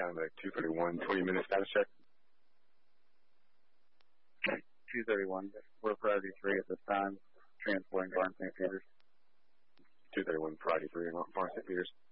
Diamondback 231, 20-minute status check. 231, we're priority 3 at this time, transporting Barnes St. Peters. 231, priority 3, Barnes St. Peters.